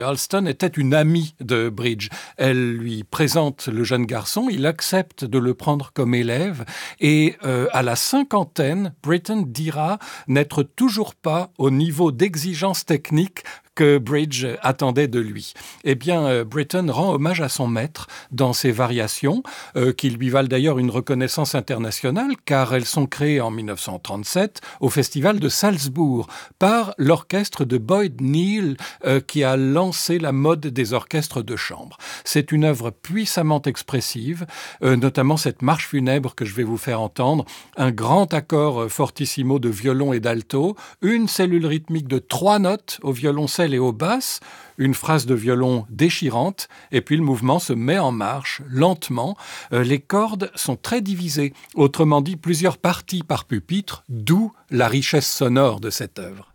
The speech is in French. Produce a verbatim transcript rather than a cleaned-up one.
Alston était une amie de Bridge. Elle lui présente le jeune garçon, il accepte de le prendre comme élève et euh, à la cinquantaine, Britten dira n'être toujours pas au niveau d'exigence technique que Bridge attendait de lui. Eh bien, euh, Britten rend hommage à son maître dans ses variations, euh, qui lui valent d'ailleurs une reconnaissance internationale, car elles sont créées en dix-neuf cent trente-sept au festival de Salzbourg par l'orchestre de Boyd Neal, euh, qui a lancé la mode des orchestres de chambre. C'est une œuvre puissamment expressive, euh, notamment cette marche funèbre que je vais vous faire entendre, un grand accord fortissimo de violon et d'alto, une cellule rythmique de trois notes au violoncelle et aux basses, une phrase de violon déchirante, et puis le mouvement se met en marche, lentement. Euh, les cordes sont très divisées, autrement dit plusieurs parties par pupitre, d'où la richesse sonore de cette œuvre.